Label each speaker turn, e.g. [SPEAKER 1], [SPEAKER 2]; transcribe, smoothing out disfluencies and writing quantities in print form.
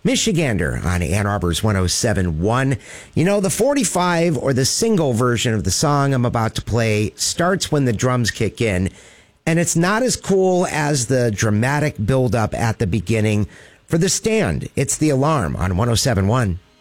[SPEAKER 1] Michigander on Ann Arbor's 107.1. You know, the 45 or the single version of the song I'm about to play starts when the drums kick in, and it's not as cool as the dramatic buildup at the beginning. For The Stand, it's The Alarm on 107.1.